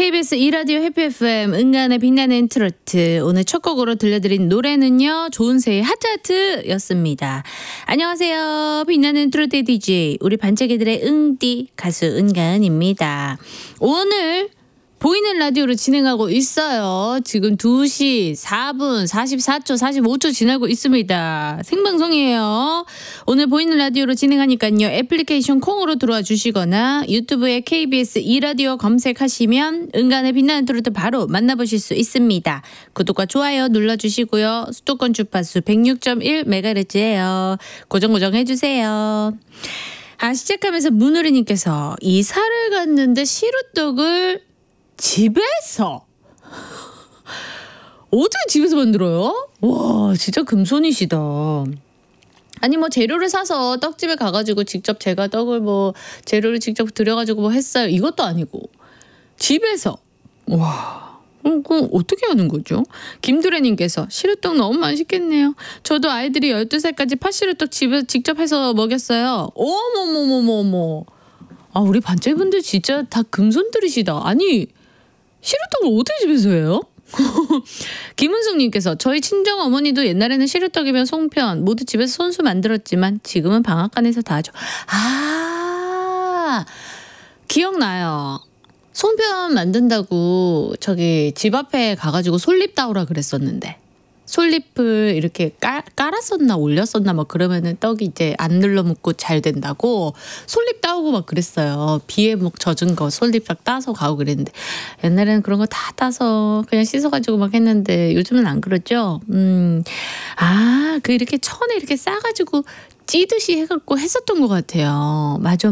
KBS 2라디오 해피 FM 은간의 빛나는 트로트, 오늘 첫 곡으로 들려드린 노래는요 조은세의 하트하트였습니다. 안녕하세요, 빛나는 트로트 DJ 우리 반짝이들의 응띠 가수 은간입니다. 오늘 보이는 라디오로 진행하고 있어요. 지금 2시 4분 44초 45초 지나고 있습니다. 생방송이에요. 오늘 보이는 라디오로 진행하니까요, 애플리케이션 콩으로 들어와 주시거나 유튜브에 KBS 2라디오 검색하시면 은간의 빛나는 트로트 바로 만나보실 수 있습니다. 구독과 좋아요 눌러주시고요. 수도권 주파수 106.1MHz예요. 고정 해주세요. 시작하면서 문우리님께서 이사를 갔는데 시루떡을 집에서 어떻게 집에서 만들어요? 와, 진짜 금손이시다. 아니 뭐 재료를 사서 떡집에 가가지고 직접 제가 떡을 뭐 재료를 직접 들여가지고 뭐 했어요, 이것도 아니고 집에서. 와, 그럼 어떻게 하는 거죠? 김두래님께서 시루떡 너무 맛있겠네요. 저도 아이들이 12살까지 팥시루떡 집에서 직접 해서 먹였어요. 어머머머머머. 우리 반짝이분들 진짜 다 금손들이시다. 아니 시루떡을 어떻게 집에서 해요? 김은숙님께서 저희 친정어머니도 옛날에는 시루떡이면 송편 모두 집에서 손수 만들었지만 지금은 방앗간에서 다 하죠. 기억나요. 송편 만든다고 저기 집 앞에 가가지고 솔잎 따오라 그랬었는데, 솔잎을 이렇게 깔았었나 올렸었나 막 그러면은 떡이 이제 안 눌러붙고 잘 된다고 솔잎 따오고 막 그랬어요. 비에 막 젖은 거 솔잎 딱 따서 가고 그랬는데, 옛날에는 그런 거 다 따서 그냥 씻어가지고 막 했는데 요즘은 안 그러죠. 그 이렇게 천에 이렇게 싸가지고 찌듯이 해갖고 했었던 것 같아요. 맞아.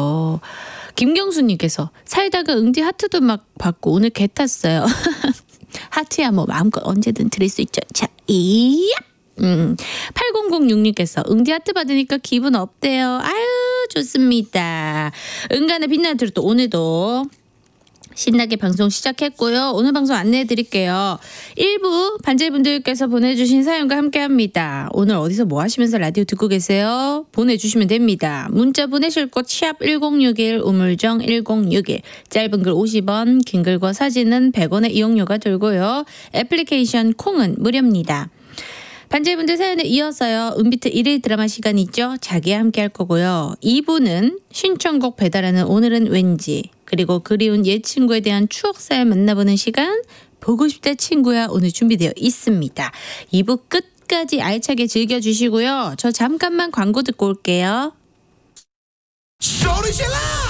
김경수님께서 살다가 응디 하트도 막 받고 오늘 개 탔어요. 하트야 뭐 마음껏 언제든 드릴 수 있죠. 자, 8006님께서 응디 하트 받으니까 기분 어때요? 아유 좋습니다. 은간의 빛나는 트로트 오늘도 신나게 방송 시작했고요. 오늘 방송 안내해 드릴게요. 1부 반제분들께서 보내주신 사연과 함께합니다. 오늘 어디서 뭐 하시면서 라디오 듣고 계세요? 보내주시면 됩니다. 문자 보내실 곳 샵 1061 우물정 1061, 짧은 글 50원, 긴 글과 사진은 100원의 이용료가 들고요. 애플리케이션 콩은 무료입니다. 반제분들 사연에 이어서요, 은비트 1일 드라마 시간 있죠? 자기와 함께 할 거고요. 2부는 신청곡 배달하는 오늘은 왠지, 그리고 그리운 옛 친구에 대한 추억사연 만나보는 시간 보고 싶다 친구야 오늘 준비되어 있습니다. 2부 끝까지 알차게 즐겨주시고요. 저 잠깐만 광고 듣고 올게요.